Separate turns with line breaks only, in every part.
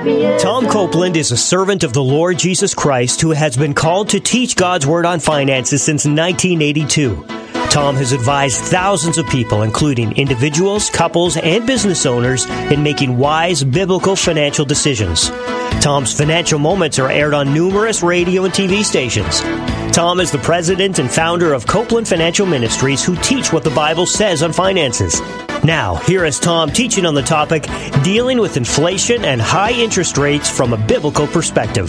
Tom Copeland is a servant of the Lord Jesus Christ who has been called to teach God's Word on finances since 1982. Tom has advised thousands of people, including individuals, couples, and business owners, in making wise biblical financial decisions. Tom's financial moments are aired on numerous radio and TV stations. Tom is the president and founder of Copeland Financial Ministries, who teach what the Bible says on finances. Now, here is Tom teaching on the topic, dealing with inflation and high interest rates from a biblical perspective.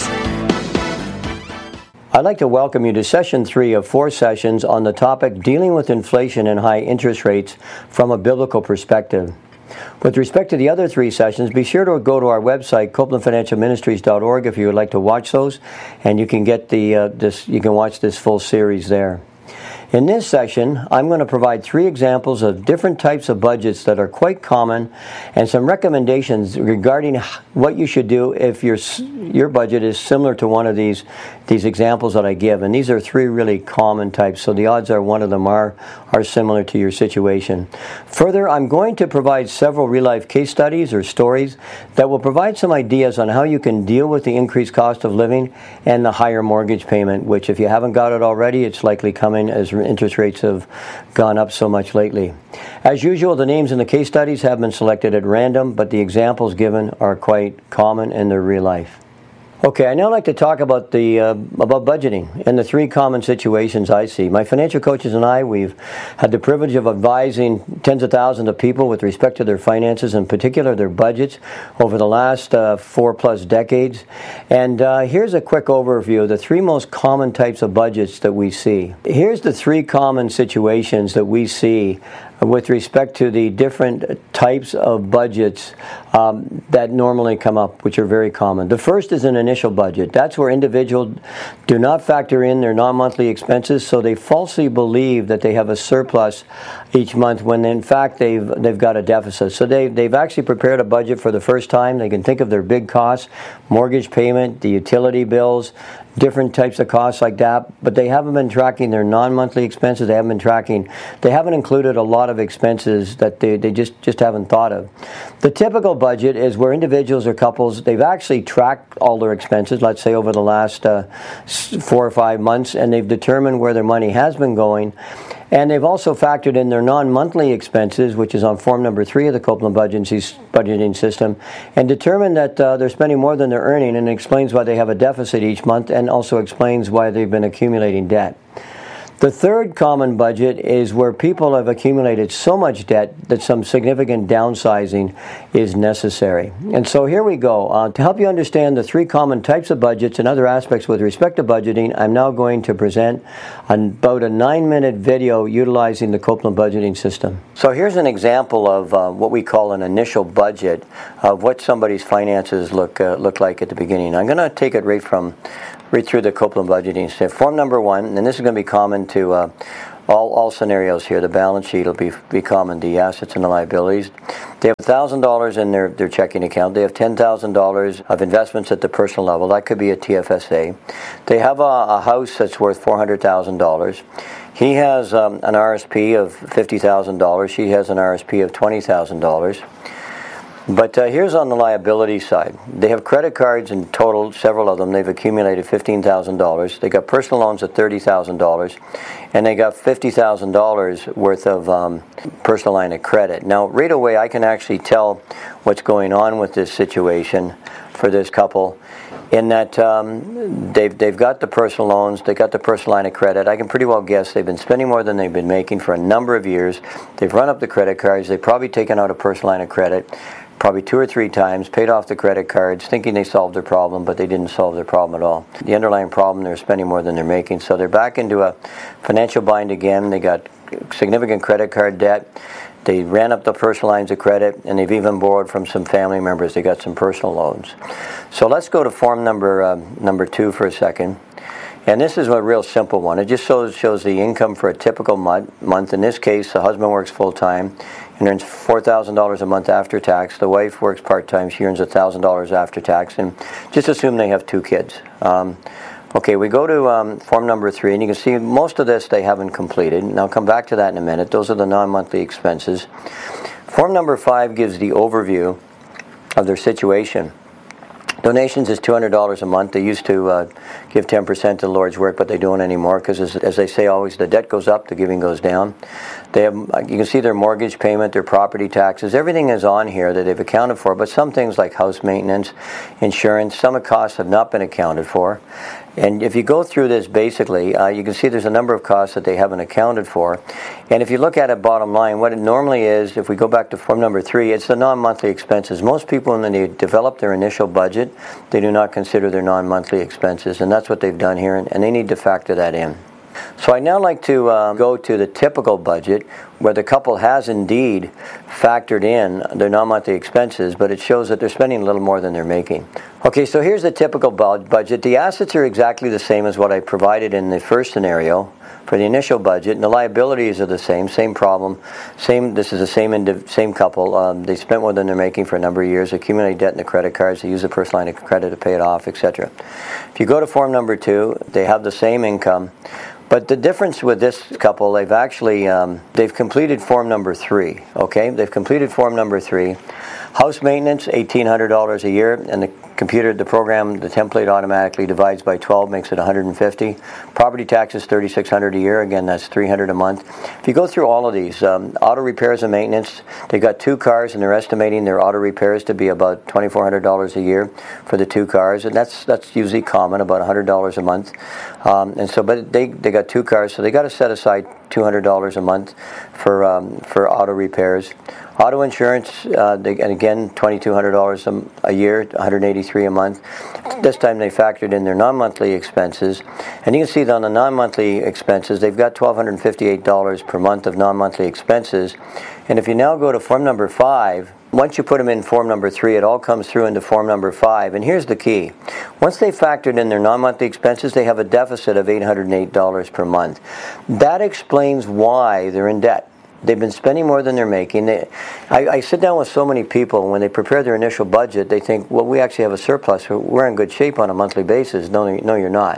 I'd like to welcome you to Session 3 of 4 sessions on the topic, dealing with inflation and high interest rates from a biblical perspective. With respect to the other 3 sessions, be sure to go to our website, copelandfinancialministries.org, if you would like to watch those, and you can get you can watch this full series there. In this session, I'm going to provide 3 examples of different types of budgets that are quite common and some recommendations regarding what you should do if your budget is similar to one of these examples that I give. And these are 3 really common types, so the odds are one of them are similar to your situation. Further, I'm going to provide several real-life case studies or stories that will provide some ideas on how you can deal with the increased cost of living and the higher mortgage payment, which if you haven't got it already, it's likely coming as interest rates have gone up so much lately. As usual, the names in the case studies have been selected at random, but the examples given are quite common in their real life. Okay, I now like to talk about budgeting and the 3 common situations I see. My financial coaches and I, we've had the privilege of advising tens of thousands of people with respect to their finances, in particular their budgets, over the last 4+ decades. And here's a quick overview of the 3 most common types of budgets that we see. Here's the 3 common situations that we see with respect to the different types of budgets that normally come up, which are very common. The first is an initial budget. That's where individuals do not factor in their non-monthly expenses, so they falsely believe that they have a surplus each month when in fact they've got a deficit. So they've actually prepared a budget for the first time. They can think of their big costs, mortgage payment, the utility bills, different types of costs like that, but they haven't been tracking their non-monthly expenses. They haven't included a lot of expenses that they just haven't thought of. The typical budget is where individuals or couples, they've actually tracked all their expenses, let's say over the last 4 or 5 months, and they've determined where their money has been going. And they've also factored in their non-monthly expenses, which is on form number 3 of the Copeland budgeting system, and determined that they're spending more than they're earning, and explains why they have a deficit each month, and also explains why they've been accumulating debt. The third common budget is where people have accumulated so much debt that some significant downsizing is necessary. And so here we go. To help you understand the 3 common types of budgets and other aspects with respect to budgeting, I'm now going to present about a 9-minute video utilizing the Copeland budgeting system. So here's an example of what we call an initial budget of what somebody's finances look like at the beginning. I'm going to take it right through the Copeland budgeting system. Form number 1, and this is going to be common to all scenarios here. The balance sheet will be common, the assets and the liabilities. They have $1,000 in their checking account. They have $10,000 of investments at the personal level. That could be a TFSA. They have a house that's worth $400,000. He has an RSP of $50,000. She has an RSP of $20,000. But here's on the liability side. They have credit cards in total, several of them. They've accumulated $15,000. They got personal loans at $30,000. And they got $50,000 worth of personal line of credit. Now, right away, I can actually tell what's going on with this situation for this couple in that they've got the personal loans, they got the personal line of credit. I can pretty well guess they've been spending more than they've been making for a number of years. They've run up the credit cards. They've probably taken out a personal line of credit probably 2 or 3 times, paid off the credit cards, thinking they solved their problem, but they didn't solve their problem at all. The underlying problem, they're spending more than they're making. So they're back into a financial bind again. They got significant credit card debt. They ran up the personal lines of credit, and they've even borrowed from some family members. They got some personal loans. So let's go to form number 2 for a second. And this is a real simple one. It just shows the income for a typical month. In this case, the husband works full-time and earns $4,000 a month after tax. The wife works part-time. She earns $1,000 after tax. And just assume they have 2 kids. Okay, we go to form number 3, and you can see most of this they haven't completed. And I'll come back to that in a minute. Those are the non-monthly expenses. Form number 5 gives the overview of their situation. Donations is $200 a month. They used to give 10% to the Lord's work, but they don't anymore because, as they say always, the debt goes up, the giving goes down. They have, you can see their mortgage payment, their property taxes, everything is on here that they've accounted for, but some things like house maintenance, insurance, some costs have not been accounted for. And if you go through this basically, you can see there's a number of costs that they haven't accounted for. And if you look at it bottom line, what it normally is, if we go back to form number 3, it's the non-monthly expenses. Most people, when they develop their initial budget, they do not consider their non-monthly expenses, and that's what they've done here, and they need to factor that in. So I'd now like to go to the typical budget where the couple has indeed factored in their non-monthly expenses, but it shows that they're spending a little more than they're making. Okay, so here's the typical budget. The assets are exactly the same as what I provided in the first scenario for the initial budget, and the liabilities are the same problem. This is the same couple. They spent more than they're making for a number of years, accumulate debt in the credit cards, they use a personal line of credit to pay it off, etc. If you go to form number 2, they have the same income. But the difference with this couple, they've actually they've completed form number 3. Okay, they've completed form number 3. House maintenance, $1,800 a year, and the program, the template automatically divides by 12, makes it $150. Property taxes, $3,600 a year. Again, that's $300 a month. If you go through all of these, auto repairs and maintenance, they got 2 cars, and they're estimating their auto repairs to be about $2,400 a year for the 2 cars, and that's usually common, about $100 a month. But they got 2 cars, so they got to set aside $200 a month for auto repairs. Auto insurance, and again, $2,200 a year, $183 a month. This time they factored in their non-monthly expenses. And you can see that on the non-monthly expenses, they've got $1,258 per month of non-monthly expenses. And if you now go to form number 5, once you put them in form number 3, it all comes through into form number 5. And here's the key. Once they factored in their non-monthly expenses, they have a deficit of $808 per month. That explains why they're in debt. They've been spending more than they're making. I sit down with so many people, and when they prepare their initial budget, they think, well, we actually have a surplus. We're in good shape on a monthly basis. No, you're not.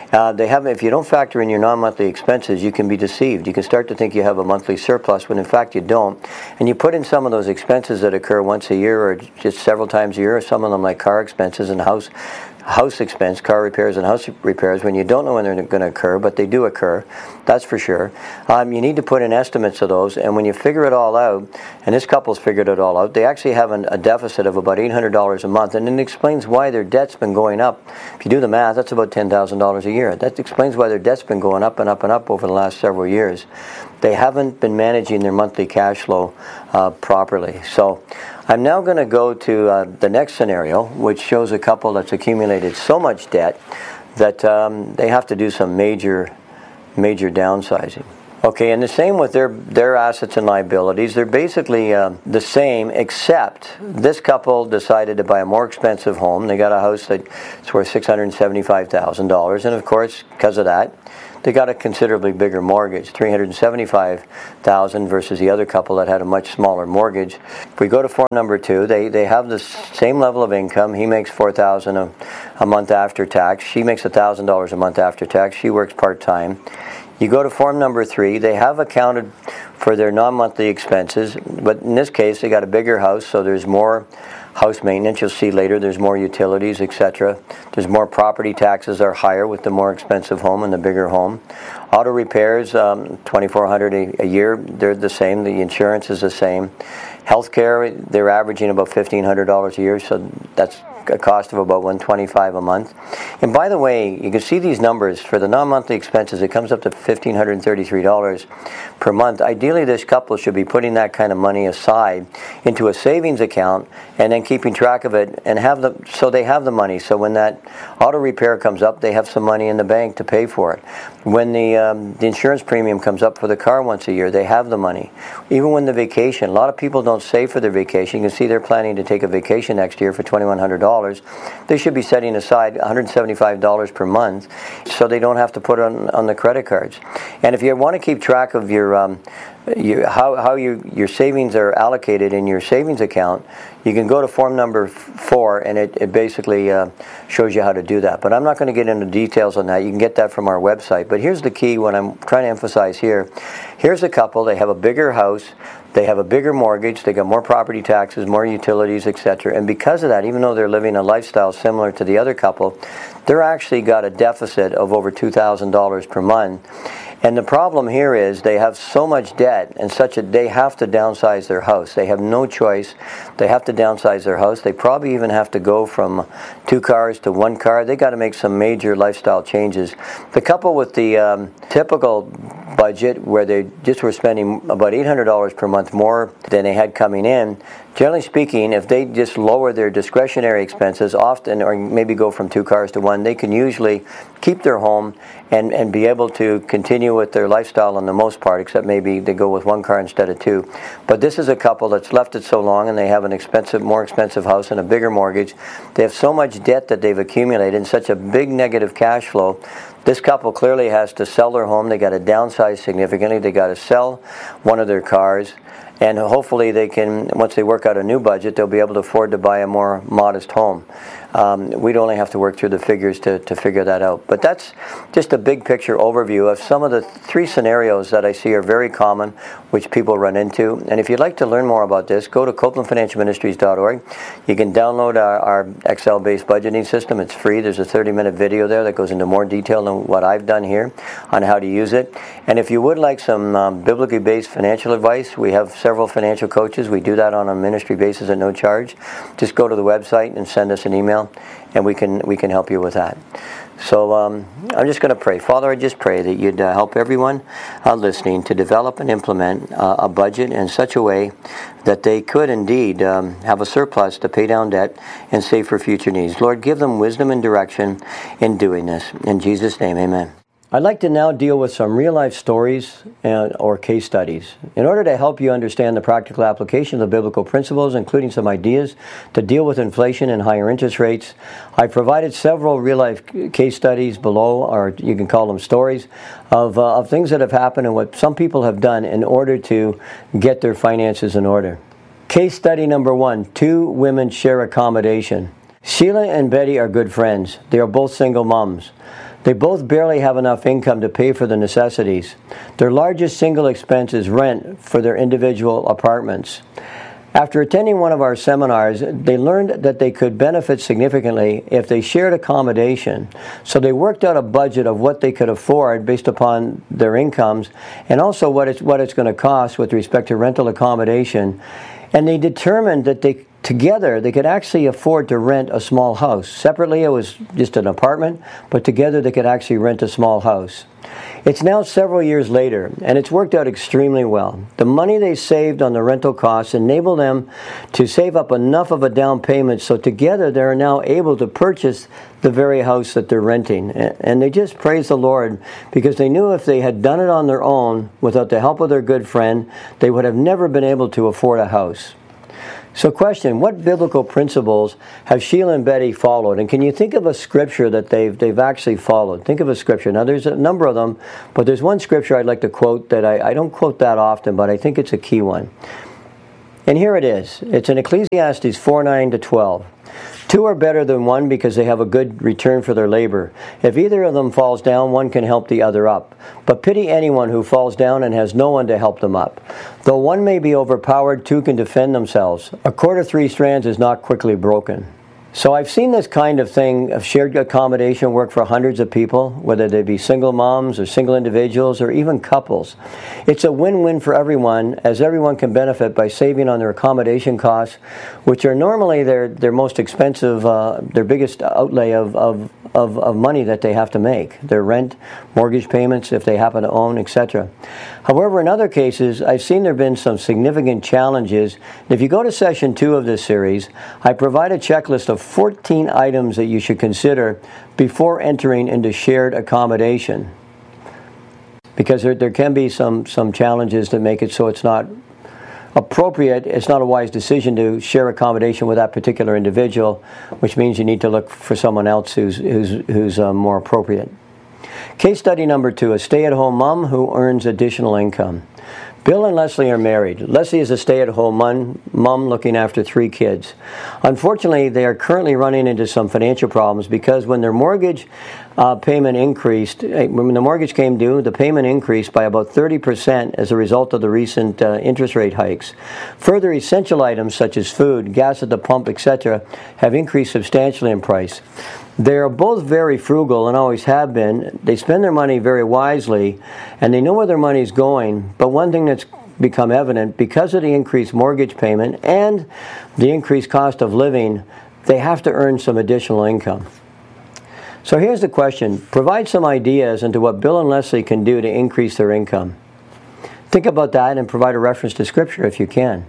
If you don't factor in your non-monthly expenses, you can be deceived. You can start to think you have a monthly surplus when in fact you don't. And you put in some of those expenses that occur once a year or just several times a year, or some of them like car expenses and house expense, car repairs and house repairs, when you don't know when they're going to occur, but they do occur, that's for sure. You need to put in estimates of those, and when you figure it all out, and this couple's figured it all out, they actually have a deficit of about $800 a month, and it explains why their debt's been going up. If you do the math, that's about $10,000 a year. That explains why their debt's been going up and up and up over the last several years. They haven't been managing their monthly cash flow properly. So I'm now going to go to the next scenario, which shows a couple that's accumulated so much debt that they have to do some major downsizing. Okay, and the same with their assets and liabilities. They're basically the same, except this couple decided to buy a more expensive home. They got a house that's worth $675,000, and of course, because of that, they got a considerably bigger mortgage, $375,000 versus the other couple that had a much smaller mortgage. If we go to form number 2, they have the same level of income. He makes $4,000 a month after tax. She makes $1,000 a month after tax. She works part-time. You go to form number 3, they have accounted for their non-monthly expenses, but in this case they got a bigger house, so there's more house maintenance. You'll see later there's more utilities, etc. There's more property taxes are higher with the more expensive home and the bigger home. Auto repairs, $2,400 a year, they're the same. The insurance is the same. Healthcare, they're averaging about $1,500 a year, so that's a cost of about $125 a month. And by the way, you can see these numbers for the non-monthly expenses. It comes up to $1,533 per month. Ideally, this couple should be putting that kind of money aside into a savings account and then keeping track of it and so they have the money. So when that auto repair comes up, they have some money in the bank to pay for it. When the insurance premium comes up for the car once a year, they have the money. Even when the vacation, a lot of people don't save for their vacation. You can see they're planning to take a vacation next year for $2,100. They should be setting aside $175 per month so they don't have to put it on the credit cards. And if you want to keep track of your how your savings are allocated in your savings account, you can go to form number 4, and it basically shows you how to do that. But I'm not going to get into details on that. You can get that from our website. But here's the key, what I'm trying to emphasize here. Here's a couple. They have a bigger house. They have a bigger mortgage. They got more property taxes, more utilities, etc. And because of that, even though they're living a lifestyle similar to the other couple, they're actually got a deficit of over $2,000 per month. And the problem here is they have so much debt and they have to downsize their house. They have no choice. They have to downsize their house. They probably even have to go from 2 cars to 1 car. They got to make some major lifestyle changes. The couple with the typical budget where they just were spending about $800 per month more than they had coming in, generally speaking, if they just lower their discretionary expenses often, or maybe go from 2 cars to 1, they can usually keep their home and be able to continue with their lifestyle on the most part, except maybe they go with 1 car instead of 2. But this is a couple that's left it so long, and they have an more expensive house and a bigger mortgage. They have so much debt that they've accumulated and such a big negative cash flow. This couple clearly has to sell their home. They got to downsize significantly. They got to sell one of their cars. And hopefully they can, once they work out a new budget, they'll be able to afford to buy a more modest home. We'd only have to work through the figures to figure that out. But that's just a big picture overview of some of the 3 scenarios that I see are very common, which people run into. And if you'd like to learn more about this, go to CopelandFinancialMinistries.org. You can download our Excel-based budgeting system. It's free. There's a 30-minute video there that goes into more detail than what I've done here on how to use it. And if you would like some biblically based financial advice, we have several financial coaches. We do that on a ministry basis at no charge. Just go to the website and send us an email, and we can help you with that. So I'm just going to pray. Father, I just pray that you'd help everyone listening to develop and implement a budget in such a way that they could indeed have a surplus to pay down debt and save for future needs. Lord, give them wisdom and direction in doing this. In Jesus' name, amen. I'd like to now deal with some real-life stories or case studies. In order to help you understand the practical application of the biblical principles, including some ideas to deal with inflation and higher interest rates, I've provided several real-life case studies below, or you can call them stories, of things that have happened and what some people have done in order to get their finances in order. Case study number 1, 2 women share accommodation. Sheila and Betty are good friends. They are both single moms. They both barely have enough income to pay for the necessities. Their largest single expense is rent for their individual apartments. After attending one of our seminars, they learned that they could benefit significantly if they shared accommodation. So they worked out a budget of what they could afford based upon their incomes, and also what it's going to cost with respect to rental accommodation. And they determined that together they could actually afford to rent a small house. Separately it was just an apartment, but together they could actually rent a small house. It's now several years later, and it's worked out extremely well. The money they saved on the rental costs enabled them to save up enough of a down payment, so together they're now able to purchase the very house that they're renting. And they just praise the Lord, because they knew if they had done it on their own without the help of their good friend, they would have never been able to afford a house. So question, what biblical principles have Sheila and Betty followed? And can you think of a scripture that they've actually followed? Think of a scripture. Now there's a number of them, but there's one scripture I'd like to quote that I don't quote that often, but I think it's a key one. And here it is. It's in Ecclesiastes 4:9-12. 2 are better than 1 because they have a good return for their labor. If either of them falls down, one can help the other up. But pity anyone who falls down and has no one to help them up. Though one may be overpowered, 2 can defend themselves. A cord of 3 strands is not quickly broken. So I've seen this kind of thing of shared accommodation work for hundreds of people, whether they be single moms or single individuals or even couples. It's a win-win for everyone, as everyone can benefit by saving on their accommodation costs, which are normally their most expensive, their biggest outlay of money that they have to make. Their rent, mortgage payments, if they happen to own, etc. However, in other cases, I've seen there have been some significant challenges. If you go to session 2 of this series, I provide a checklist of 14 items that you should consider before entering into shared accommodation. Because there can be some challenges that make it so it's not appropriate, it's not a wise decision to share accommodation with that particular individual, which means you need to look for someone else who's more appropriate. Case study number 2, a stay-at-home mom who earns additional income. Bill and Leslie are married. Leslie is a stay-at-home mom looking after 3 kids. Unfortunately, they are currently running into some financial problems because when their mortgage payment increased, when the mortgage came due, the payment increased by about 30% as a result of the recent interest rate hikes. Further, essential items such as food, gas at the pump, etc. have increased substantially in price. They are both very frugal and always have been. They spend their money very wisely, and they know where their money is going. But one thing that's become evident, because of the increased mortgage payment and the increased cost of living, they have to earn some additional income. So here's the question. Provide some ideas into what Bill and Leslie can do to increase their income. Think about that and provide a reference to Scripture if you can.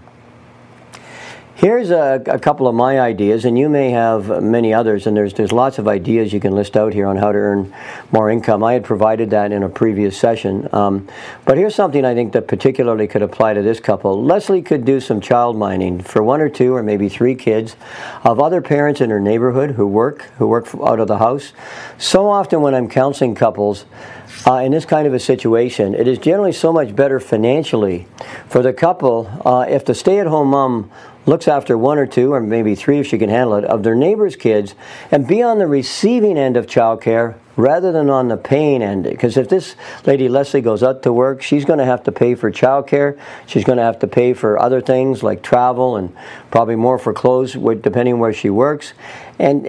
Here's a couple of my ideas, and you may have many others, and there's lots of ideas you can list out here on how to earn more income. I had provided that in a previous session. But here's something I think that particularly could apply to this couple. Leslie could do some child minding for 1 or 2 or maybe 3 kids of other parents in her neighborhood who work out of the house. So often when I'm counseling couples, in this kind of a situation, it is generally so much better financially for the couple if the stay-at-home mom looks after 1 or 2 or maybe 3 if she can handle it of their neighbor's kids and be on the receiving end of childcare rather than on the paying end. Because if this lady Leslie goes out to work, she's going to have to pay for childcare. She's going to have to pay for other things like travel and probably more for clothes depending where she works. And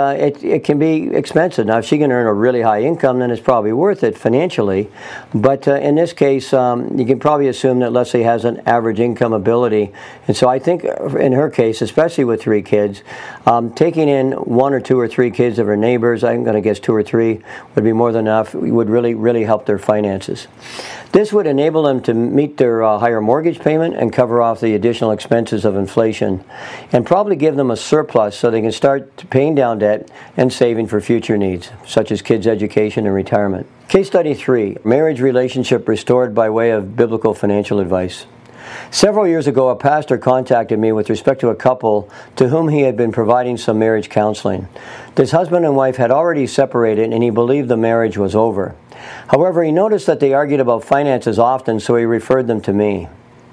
it can be expensive. Now, if she can earn a really high income, then it's probably worth it financially. But in this case, you can probably assume that Leslie has an average income ability. And so I think in her case, especially with 3 kids, taking in 1 or 2 or 3 kids of her neighbors, I'm going to guess 2 or 3 would be more than enough, would really, really help their finances. This would enable them to meet their higher mortgage payment and cover off the additional expenses of inflation, and probably give them a surplus so they can start paying down debt and saving for future needs, such as kids' education and retirement. Case study 3, marriage relationship restored by way of biblical financial advice. Several years ago, a pastor contacted me with respect to a couple to whom he had been providing some marriage counseling. This husband and wife had already separated, and he believed the marriage was over. However, he noticed that they argued about finances often, so he referred them to me.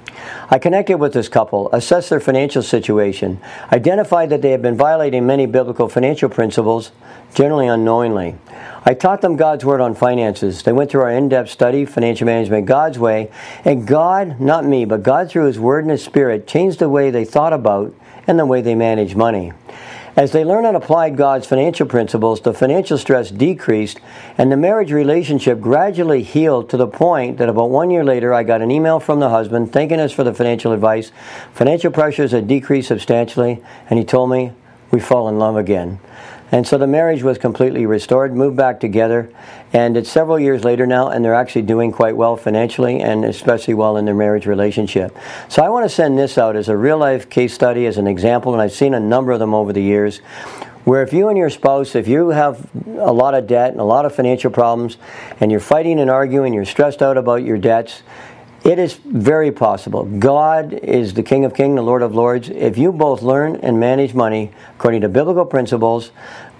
I connected with this couple, assessed their financial situation, identified that they had been violating many biblical financial principles, generally unknowingly. I taught them God's Word on finances. They went through our in-depth study, Financial Management God's Way, and God, not me, but God through His Word and His Spirit changed the way they thought about and the way they managed money. As they learned and applied God's financial principles, the financial stress decreased, and the marriage relationship gradually healed to the point that about 1 year later, I got an email from the husband thanking us for the financial advice. Financial pressures had decreased substantially, and he told me, we fall in love again. And so the marriage was completely restored, moved back together, and it's several years later now, and they're actually doing quite well financially and especially well in their marriage relationship. So I want to send this out as a real-life case study, as an example, and I've seen a number of them over the years, where if you and your spouse, if you have a lot of debt and a lot of financial problems, and you're fighting and arguing, you're stressed out about your debts, it is very possible. God is the King of Kings, the Lord of Lords. If you both learn and manage money according to biblical principles,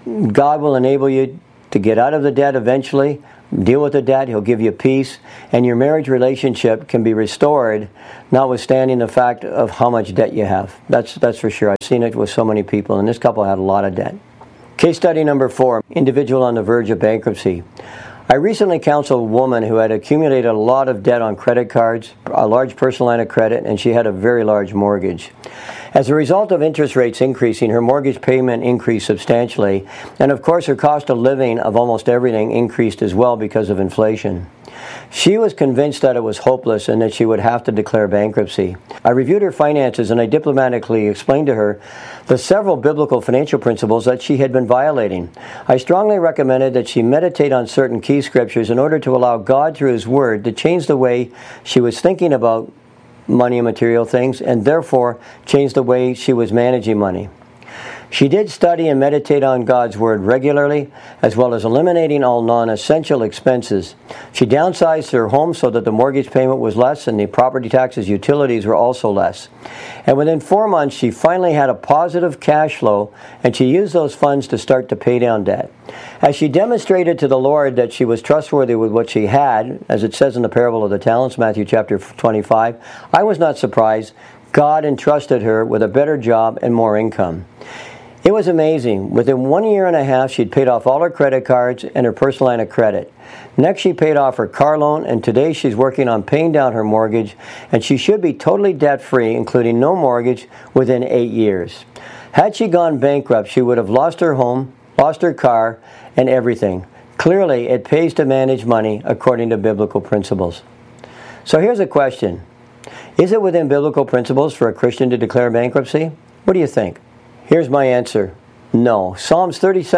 God will enable you to get out of the debt eventually, deal with the debt, He'll give you peace, and your marriage relationship can be restored, notwithstanding the fact of how much debt you have. That's for sure. I've seen it with so many people, and this couple had a lot of debt. Case study number 4, individual on the verge of bankruptcy. I recently counseled a woman who had accumulated a lot of debt on credit cards, a large personal line of credit, and she had a very large mortgage. As a result of interest rates increasing, her mortgage payment increased substantially, and of course her cost of living of almost everything increased as well because of inflation. She was convinced that it was hopeless and that she would have to declare bankruptcy. I reviewed her finances and I diplomatically explained to her the several biblical financial principles that she had been violating. I strongly recommended that she meditate on certain key scriptures in order to allow God through His Word to change the way she was thinking about money and material things, and therefore change the way she was managing money. She did study and meditate on God's Word regularly, as well as eliminating all non-essential expenses. She downsized her home so that the mortgage payment was less and the property taxes, utilities were also less. And within 4 months, she finally had a positive cash flow, and she used those funds to start to pay down debt. As she demonstrated to the Lord that she was trustworthy with what she had, as it says in the parable of the talents, Matthew chapter 25, I was not surprised. God entrusted her with a better job and more income. It was amazing. Within 1 year and a half, she'd paid off all her credit cards and her personal line of credit. Next, she paid off her car loan, and today she's working on paying down her mortgage, and she should be totally debt-free, including no mortgage, within 8 years. Had she gone bankrupt, she would have lost her home, lost her car, and everything. Clearly, it pays to manage money according to biblical principles. So here's a question. Is it within biblical principles for a Christian to declare bankruptcy? What do you think? Here's my answer. No. Psalms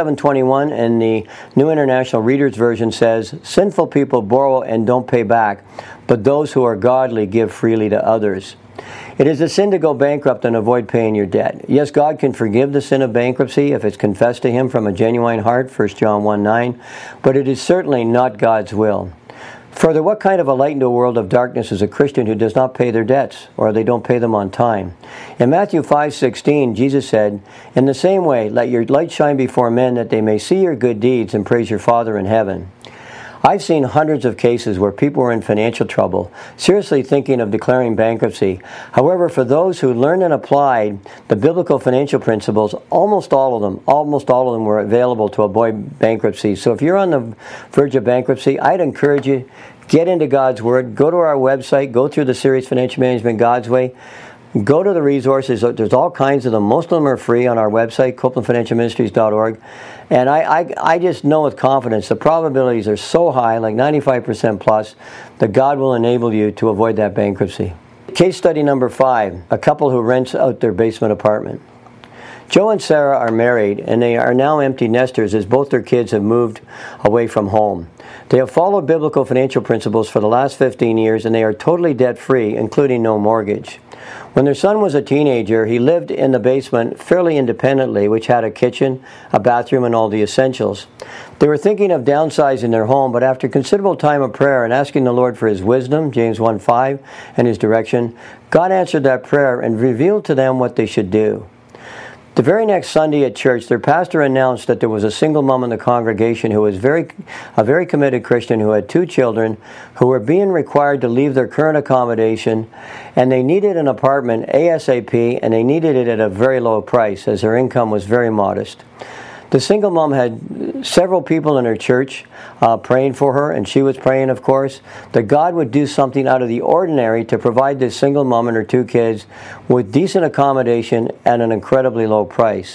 37:21 in the New International Reader's Version says, sinful people borrow and don't pay back, but those who are godly give freely to others. It is a sin to go bankrupt and avoid paying your debt. Yes, God can forgive the sin of bankruptcy if it's confessed to Him from a genuine heart, 1 John 1:9, but it is certainly not God's will. Further, what kind of a light into a world of darkness is a Christian who does not pay their debts, or they don't pay them on time? In Matthew 5:16, Jesus said, in the same way, let your light shine before men that they may see your good deeds and praise your Father in heaven. I've seen hundreds of cases where people were in financial trouble, seriously thinking of declaring bankruptcy. However, for those who learned and applied the biblical financial principles, almost all of them were available to avoid bankruptcy. So if you're on the verge of bankruptcy, I'd encourage you, get into God's Word, go to our website, go through the series Financial Management God's Way. Go to the resources. There's all kinds of them. Most of them are free on our website, CopelandFinancialMinistries.org. And I just know with confidence the probabilities are so high, like 95% plus, that God will enable you to avoid that bankruptcy. Case study number 5, a couple who rents out their basement apartment. Joe and Sarah are married, and they are now empty nesters as both their kids have moved away from home. They have followed biblical financial principles for the last 15 years, and they are totally debt-free, including no mortgage. When their son was a teenager, he lived in the basement fairly independently, which had a kitchen, a bathroom, and all the essentials. They were thinking of downsizing their home, but after considerable time of prayer and asking the Lord for His wisdom, James 1:5, and His direction, God answered that prayer and revealed to them what they should do. The very next Sunday at church, their pastor announced that there was a single mom in the congregation who was a very committed Christian who had 2 children who were being required to leave their current accommodation, and they needed an apartment ASAP, and they needed it at a very low price as their income was very modest. The single mom had several people in her church praying for her, and she was praying, of course, that God would do something out of the ordinary to provide this single mom and her 2 kids with decent accommodation at an incredibly low price.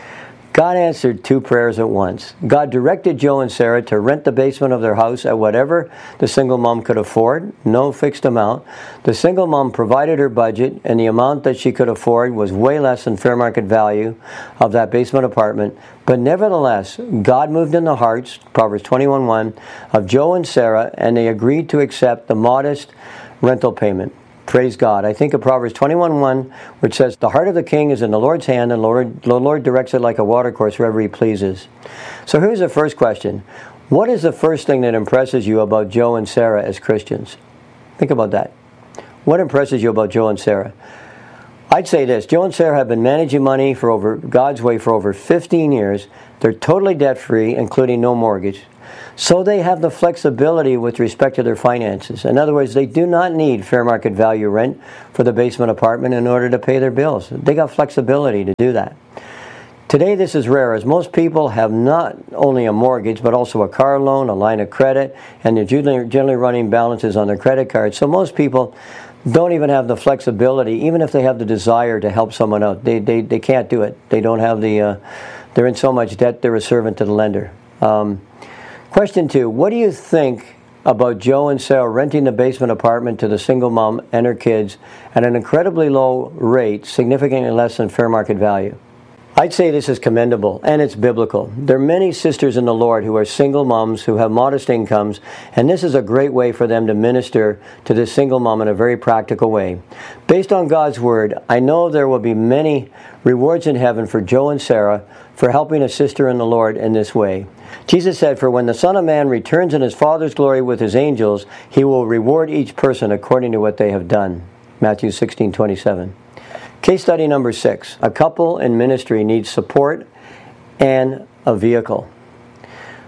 God answered 2 prayers at once. God directed Joe and Sarah to rent the basement of their house at whatever the single mom could afford, no fixed amount. The single mom provided her budget, and the amount that she could afford was way less than fair market value of that basement apartment. But nevertheless, God moved in the hearts, Proverbs 21:1, of Joe and Sarah, and they agreed to accept the modest rental payment. Praise God. I think of Proverbs 21:1, which says, the heart of the king is in the Lord's hand, and the Lord directs it like a watercourse wherever He pleases. So here's the first question. What is the first thing that impresses you about Joe and Sarah as Christians? Think about that. What impresses you about Joe and Sarah? I'd say this. Joe and Sarah have been managing money for God's way for over 15 years. They're totally debt-free, including no mortgage. So they have the flexibility with respect to their finances. In other words, they do not need fair market value rent for the basement apartment in order to pay their bills. They got flexibility to do that. Today this is rare, as most people have not only a mortgage but also a car loan, a line of credit, and they're generally running balances on their credit cards. So most people don't even have the flexibility, even if they have the desire to help someone out. They can't do it. They don't have they're in so much debt, they're a servant to the lender. Question 2, what do you think about Joe and Sarah renting the basement apartment to the single mom and her kids at an incredibly low rate, significantly less than fair market value? I'd say this is commendable, and it's biblical. There are many sisters in the Lord who are single moms who have modest incomes, and this is a great way for them to minister to this single mom in a very practical way. Based on God's Word, I know there will be many rewards in heaven for Joe and Sarah for helping a sister in the Lord in this way. Jesus said, for when the Son of Man returns in His Father's glory with His angels, He will reward each person according to what they have done. Matthew 16:27. Case study number 6. A couple in ministry needs support and a vehicle.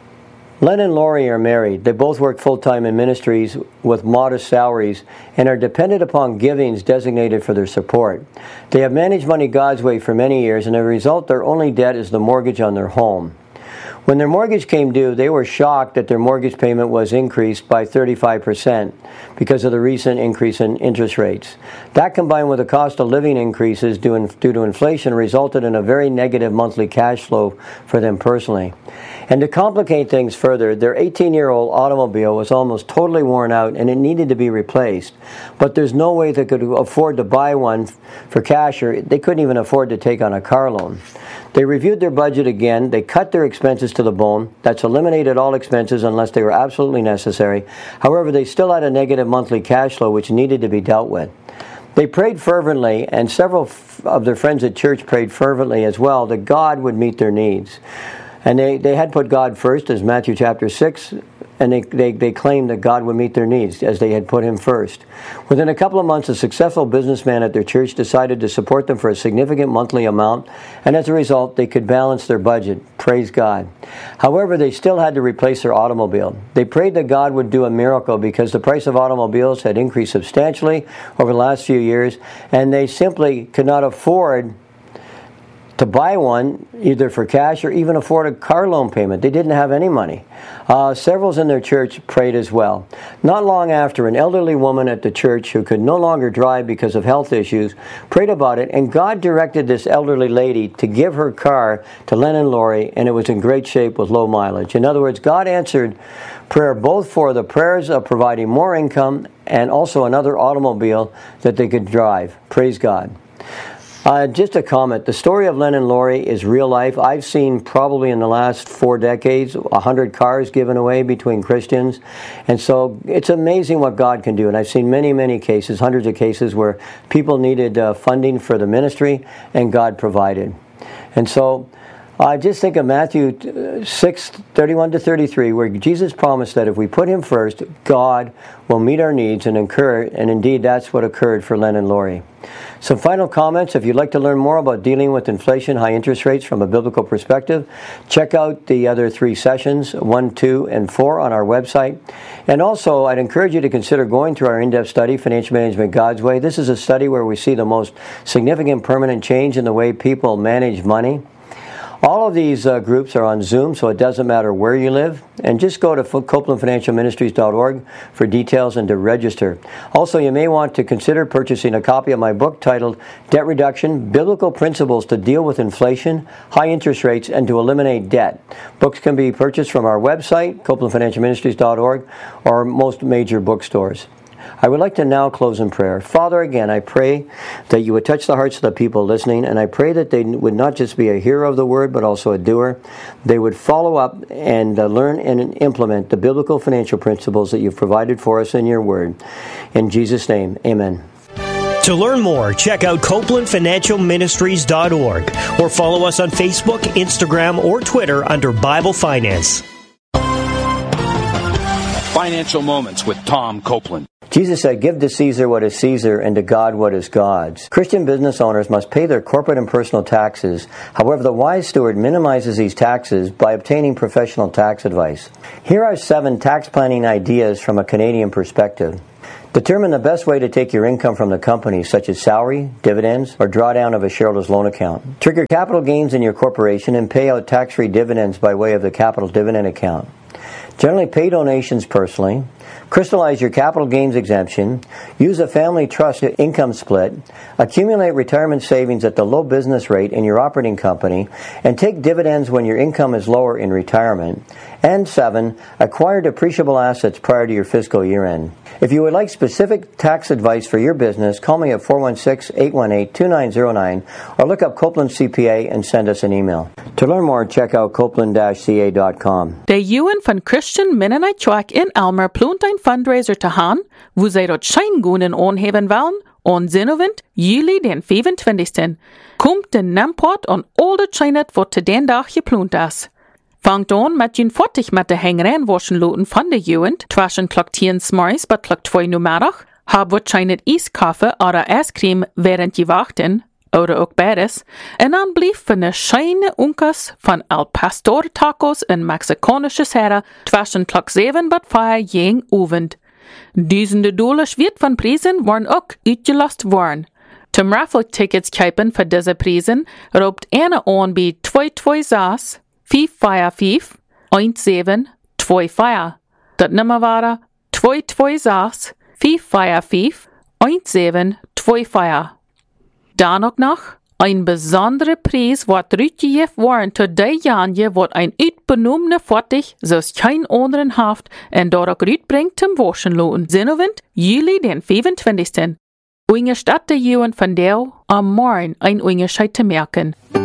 Len and Lori are married. They both work full-time in ministries with modest salaries and are dependent upon givings designated for their support. They have managed money God's way for many years, and as a result, their only debt is the mortgage on their home. When their mortgage came due, they were shocked that their mortgage payment was increased by 35% because of the recent increase in interest rates. That, combined with the cost of living increases due to inflation, resulted in a very negative monthly cash flow for them personally. And to complicate things further, their 18-year-old automobile was almost totally worn out and it needed to be replaced. But there's no way they could afford to buy one for cash, or they couldn't even afford to take on a car loan. They reviewed their budget again. They cut their expenses to the bone. That's eliminated all expenses unless they were absolutely necessary. However, they still had a negative monthly cash flow which needed to be dealt with. They prayed fervently, and several of their friends at church prayed fervently as well, that God would meet their needs. And they had put God first, as Matthew chapter 6, and they claimed that God would meet their needs as they had put Him first. Within a couple of months, a successful businessman at their church decided to support them for a significant monthly amount, and as a result, they could balance their budget. Praise God. However, they still had to replace their automobile. They prayed that God would do a miracle because the price of automobiles had increased substantially over the last few years, and they simply could not afford to buy one, either for cash or even afford a car loan payment. They didn't have any money. Several in their church prayed as well. Not long after, an elderly woman at the church who could no longer drive because of health issues prayed about it, and God directed this elderly lady to give her car to Len and Lori, and it was in great shape with low mileage. In other words, God answered prayer both for the prayers of providing more income and also another automobile that they could drive. Praise God. Just a comment. The story of Len and Lori is real life. I've seen probably in the last 4 decades 100 cars given away between Christians. And so it's amazing what God can do. And I've seen many, many cases, hundreds of cases where people needed funding for the ministry and God provided. And so just think of Matthew 6:31-33, where Jesus promised that if we put Him first, God will meet our needs and indeed that's what occurred for Len and Lori. Some final comments. If you'd like to learn more about dealing with inflation, high interest rates from a biblical perspective, check out the other 3 sessions, 1, 2, and 4 on our website. And also, I'd encourage you to consider going through our in-depth study, Financial Management God's Way. This is a study where we see the most significant permanent change in the way people manage money. All of these groups are on Zoom, so it doesn't matter where you live. And just go to CopelandFinancialMinistries.org for details and to register. Also, you may want to consider purchasing a copy of my book titled Debt Reduction, Biblical Principles to Deal with Inflation, High Interest Rates, and to Eliminate Debt. Books can be purchased from our website, CopelandFinancialMinistries.org, or most major bookstores. I would like to now close in prayer. Father, again, I pray that you would touch the hearts of the people listening, and I pray that they would not just be a hearer of the word, but also a doer. They would follow up and learn and implement the biblical financial principles that you've provided for us in your word. In Jesus' name, amen.
To learn more, check out CopelandFinancialMinistries.org or follow us on Facebook, Instagram, or Twitter under Bible Finance.
Financial Moments with Tom Copeland.
Jesus said, "Give to Caesar what is Caesar, and to God what is God's." Christian business owners must pay their corporate and personal taxes. However, the wise steward minimizes these taxes by obtaining professional tax advice. Here are 7 tax planning ideas from a Canadian perspective. Determine the best way to take your income from the company, such as salary, dividends, or drawdown of a shareholder's loan account. Trigger capital gains in your corporation and pay out tax-free dividends by way of the capital dividend account. Generally pay donations personally. Crystallize your capital gains exemption. Use a family trust income split. Accumulate retirement savings at the low business rate in your operating company. And take dividends when your income is lower in retirement. And 7, acquire depreciable assets prior to your fiscal year end. If you would like specific tax advice for your business, call me at 416-818-2909 or look up Copeland CPA and send us an email. To learn more, check out copeland-ca.com.
De Ewan van Christian Mennonite Track in Elmer plant ein Fundraiser te gaan, wo zij dat schijngoenen aanheben willen, on Zinnowend, juli den 25. Komt de Namport on al de schijnet wat te den dag geplant is. Fangt aan met je 40 met de hengeren waschen loten van de Jugend, twischen klok 10 s'morgens tot klok 2 namiddag, hab wat schijnet ijskaffe oder ijscream während je wachten, oder auch beides, en dan blieb van de scheine unkas van El Pastor Tacos en Mexikanische Serra zwischen klok 7 tot 5 jeng ovend. Duizenden dollars wird van prijzen waren ook uitgelast worden. Zum Raffle-Tickets kijken voor deze prijzen roept ene aan bij 226 555 1725. Dat nummer waren 226 555 1725. Dan ook nog een bijzondere prijs wordt uitgegeven worden tot die jaren wordt een uitbenoemde voertuig zoals geen anderen heeft en door ook uitbrengt zum waschen laten. Zinnowend, juli den 25. Unsere Stadt der Juden von der am Morgen ein Unterschied zu merken.